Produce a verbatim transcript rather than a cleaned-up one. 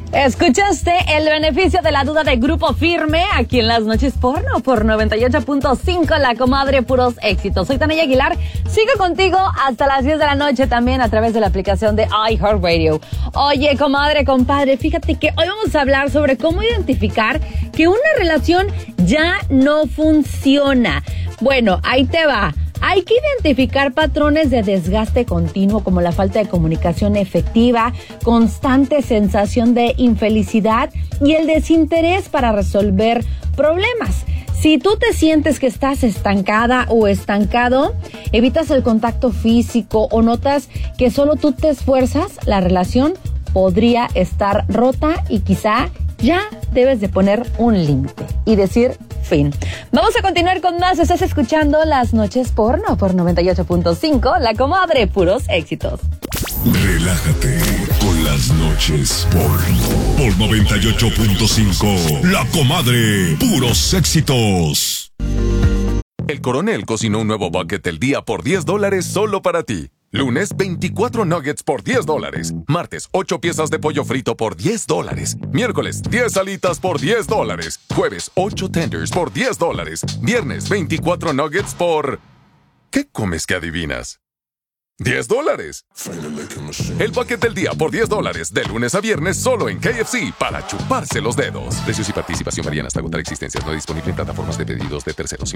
Escuchaste el beneficio de la duda de Grupo Firme aquí en Las Noches Porno por noventa y ocho punto cinco, La Comadre, puros éxitos. Soy Tania Aguilar, sigo contigo hasta las diez de la noche también a través de la aplicación de iHeartRadio. Oye, comadre, compadre, fíjate que hoy vamos a hablar sobre cómo identificar que una relación ya no funciona. Bueno, ahí te va. Hay que identificar patrones de desgaste continuo como la falta de comunicación efectiva, constante sensación de infelicidad y el desinterés para resolver problemas. Si tú te sientes que estás estancada o estancado, evitas el contacto físico o notas que solo tú te esfuerzas, la relación podría estar rota y quizá ya debes de poner un límite y decir fin. Vamos a continuar con más. Estás escuchando Las Noches Porno por noventa y ocho punto cinco, La Comadre, puros éxitos. Relájate con Las Noches Porno por noventa y ocho punto cinco, La Comadre, puros éxitos. El Coronel cocinó un nuevo bucket del día por diez dólares solo para ti. Lunes, veinticuatro nuggets por diez dólares. Martes, ocho piezas de pollo frito por diez dólares. Miércoles, diez alitas por diez dólares. Jueves, ocho tenders por diez dólares. Viernes, veinticuatro nuggets por... ¿Qué comes que adivinas? diez dólares. El bucket del día por diez dólares. De lunes a viernes solo en K F C para chuparse los dedos. Precios y participación varían hasta agotar existencias. No disponible en plataformas de pedidos de terceros.